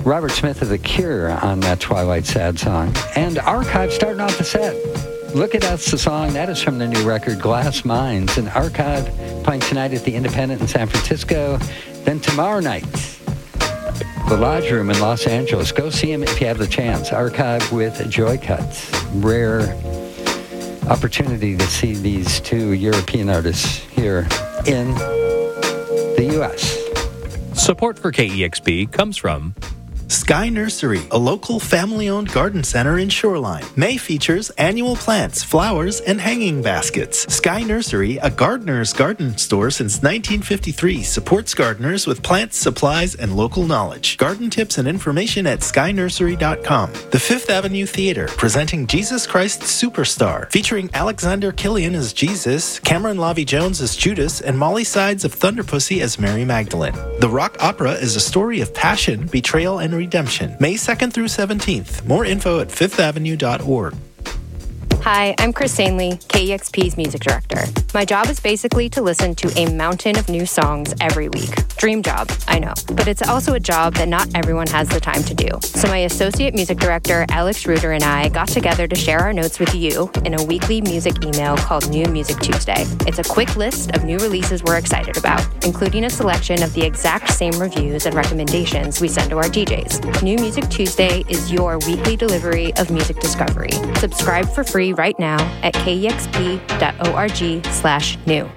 Robert Smith of The Cure on that Twilight Sad song. And Archive starting off the set. Look at Us, the song. That is from the new record, Glass Minds. And Archive playing tonight at the Independent in San Francisco. Then tomorrow night, the Lodge Room in Los Angeles. Go see him if you have the chance. Archive with Joy Cuts. Rare opportunity to see these two European artists here in the U.S. Support for KEXP comes from Sky Nursery, a local family-owned garden center in Shoreline. May features annual plants, flowers, and hanging baskets. Sky Nursery, a gardener's garden store since 1953, supports gardeners with plants, supplies, and local knowledge. Garden tips and information at skynursery.com. The Fifth Avenue Theater, presenting Jesus Christ Superstar, featuring Alexander Killian as Jesus, Cameron Lavie-Jones as Judas, and Molly Sides of Thunderpussy as Mary Magdalene. The rock opera is a story of passion, betrayal, and redemption. May 2nd through 17th. More info at fifthavenue.org. Hi, I'm Chris Sainley, KEXP's music director. My job is basically to listen to a mountain of new songs every week. Dream job, I know. But it's also a job that not everyone has the time to do. So my associate music director, Alex Reuter, and I got together to share our notes with you in a weekly music email called New Music Tuesday. It's a quick list of new releases we're excited about, including a selection of the exact same reviews and recommendations we send to our DJs. New Music Tuesday is your weekly delivery of music discovery. Subscribe for free right now at kexp.org/new.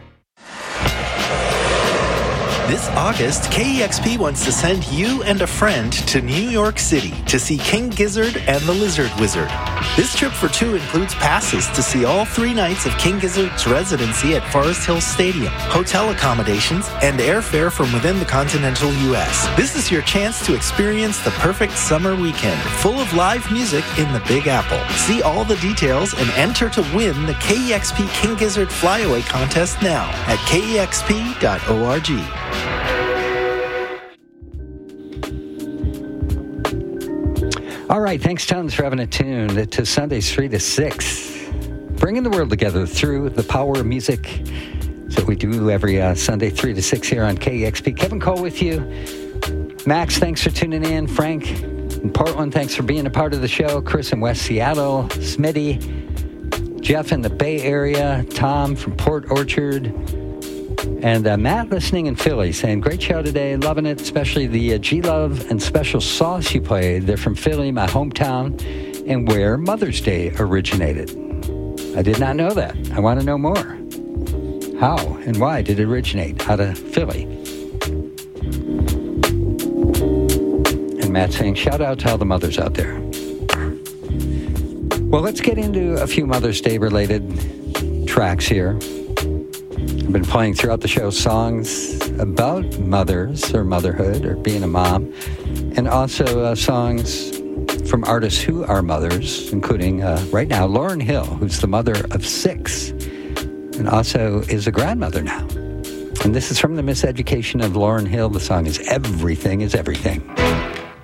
This August, KEXP wants to send you and a friend to New York City to see King Gizzard and the Lizard Wizard. This trip for two includes passes to see all 3 nights of King Gizzard's residency at Forest Hills Stadium, hotel accommodations, and airfare from within the continental U.S. This is your chance to experience the perfect summer weekend, full of live music in the Big Apple. See all the details and enter to win the KEXP King Gizzard Flyaway Contest now at kexp.org. All right, thanks tons for having it tuned to Sundays 3 to 6. Bringing the world together through the power of music. That's what we do every Sunday 3 to 6 here on KEXP. Kevin Cole with you. Max, thanks for tuning in. Frank in Portland, thanks for being a part of the show. Chris in West Seattle. Smitty. Jeff in the Bay Area. Tom from Port Orchard. And Matt listening in Philly saying, great show today, loving it, especially the G-Love and Special Sauce you played. They're from Philly, my hometown, and where Mother's Day originated. I did not know that. I want to know more. How and why did it originate out of Philly? And Matt saying, shout out to all the mothers out there. Well, let's get into a few Mother's Day related tracks here. I've been playing throughout the show songs about mothers or motherhood or being a mom, and also songs from artists who are mothers, including right now Lauryn Hill, who's the mother of 6 and also is a grandmother now. And this is from the Miseducation of Lauryn Hill. The song is Everything is Everything.